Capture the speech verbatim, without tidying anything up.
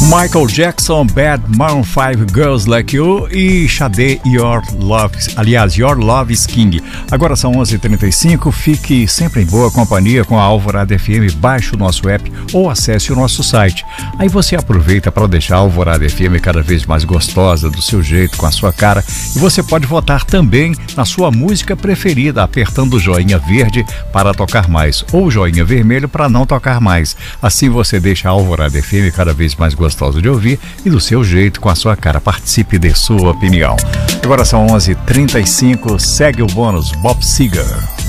Michael Jackson, Bad, Maroon five, Girls Like You e Sade, Your Love, aliás, Your Love is King. Agora são onze e trinta e cinco, fique sempre em boa companhia com a Alvorada F M, baixe o nosso app ou acesse o nosso site. Aí você aproveita para deixar a Alvorada F M cada vez mais gostosa, do seu jeito, com a sua cara, e você pode votar também na sua música preferida, apertando o joinha verde para tocar mais, ou o joinha vermelho para não tocar mais. Assim você deixa a Alvorada F M cada vez mais gostosa de ouvir e do seu jeito, com a sua cara. Participe de sua opinião. Agora são onze e trinta e cinco, segue o bônus Bob Seger.